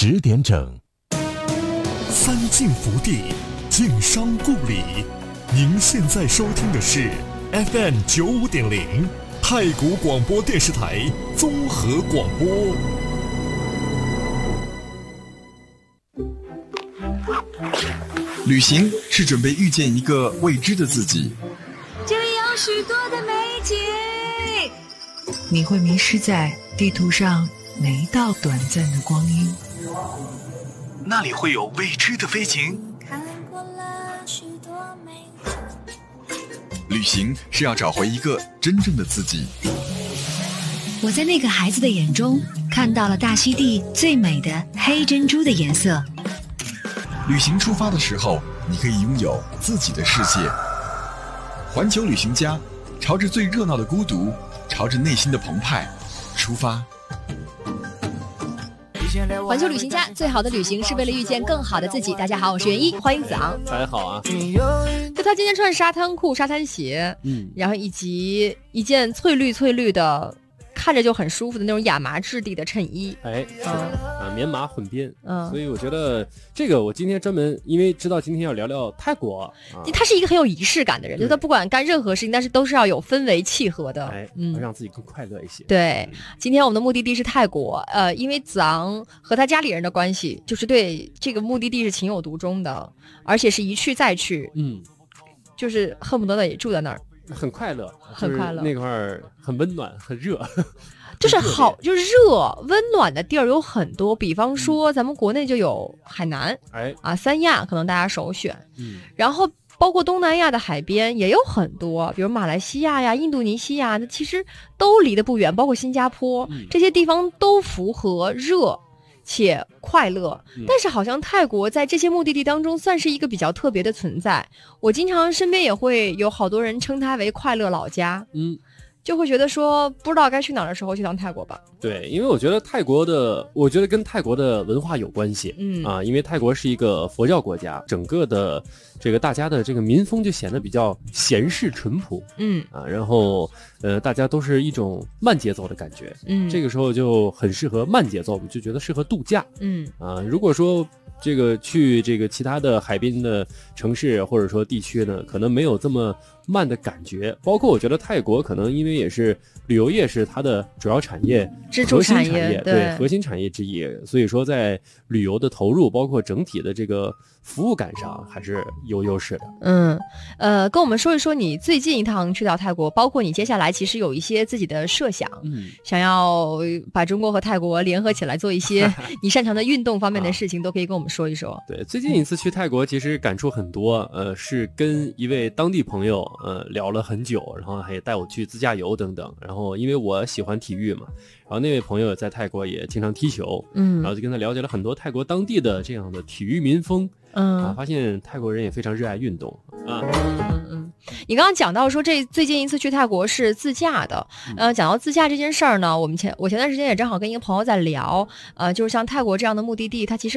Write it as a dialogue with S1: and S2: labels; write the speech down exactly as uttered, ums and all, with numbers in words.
S1: 十点整。
S2: 三晋福地，晋商故里。您现在收听的是 F M 九五点零太谷广播电视台综合广播。
S3: 旅行是准备遇见一个未知的自己，
S4: 这里有许多的美景，
S5: 你会迷失在地图上每一道短暂的光阴。
S3: 那里会有未知的飞禽。
S4: 看过了许多美景。
S3: 旅行是要找回一个真正的自己。
S5: 我在那个孩子的眼中看到了大溪地最美的黑珍珠的颜色。
S3: 旅行出发的时候，你可以拥有自己的世界。环球旅行家，朝着最热闹的孤独，朝着内心的澎湃出发。
S6: 环球旅行家，最好的旅行是为了遇见更好的自己。大家好，我是袁一，欢迎子昂。
S7: 大家好啊！
S6: 就他今天穿沙滩裤、沙滩鞋，嗯，然后以及一件翠绿翠绿的，看着就很舒服的那种亚麻质地的衬衣。
S7: 哎，是的、嗯、啊，棉麻混边。
S6: 嗯，
S7: 所以我觉得这个我今天专门因为知道今天要聊聊泰国，啊、
S6: 他是一个很有仪式感的人，就他不管干任何事情，但是都是要有氛围契合的，
S7: 哎，嗯，让自己更快乐一些。
S6: 对，今天我们的目的地是泰国，呃，因为子昂和他家里人的关系，就是对这个目的地是情有独钟的，而且是一去再去，嗯，就是恨不得也住在那儿。
S7: 很快乐，
S6: 很快乐，
S7: 那块儿很温暖，很热，
S6: 就是好，就是热温暖的地儿有很多，比方说咱们国内就有海南，哎啊，三亚可能大家首选，嗯，然后包括东南亚的海边也有很多，比如马来西亚呀、印度尼西亚，那其实都离得不远，包括新加坡，嗯、这些地方都符合热且快乐，但是好像泰国在这些目的地当中算是一个比较特别的存在。我经常身边也会有好多人称它为快乐老家，嗯，就会觉得说不知道该去哪儿的时候去趟泰国吧。
S7: 对，因为我觉得泰国的，我觉得跟泰国的文化有关系，嗯啊，因为泰国是一个佛教国家，整个的这个大家的这个民风就显得比较闲适淳朴，嗯啊，然后呃，大家都是一种慢节奏的感觉，嗯，这个时候就很适合慢节奏，我们就觉得适合度假，嗯啊，如果说这个去这个其他的海滨的城市或者说地区呢，可能没有这么慢的感觉。包括我觉得泰国可能因为也是旅游业是它的主要产业、
S6: 支柱产业，
S7: 核心产业，对，对核心产业之一，所以说在旅游的投入，包括整体的这个服务感上还是有优势的。
S6: 嗯，呃，跟我们说一说你最近一趟去到泰国，包括你接下来其实有一些自己的设想，嗯，想要把中国和泰国联合起来做一些你擅长的运动方面的事情，啊、都可以跟我们说一说。
S7: 对，最近一次去泰国其实感触很多，呃，是跟一位当地朋友呃聊了很久，然后还带我去自驾游等等。然后因为我喜欢体育嘛，然后那位朋友在泰国也经常踢球，嗯，然后就跟他了解了很多泰国当地的这样的体育民风。嗯啊，发现泰国人也非常热爱运动啊。
S6: 嗯嗯，你刚刚讲到说这最近一次去泰国是自驾的，呃，讲到自驾这件事儿呢，我们前我前段时间也正好跟一个朋友在聊，呃，就是像泰国这样的目的地，它其实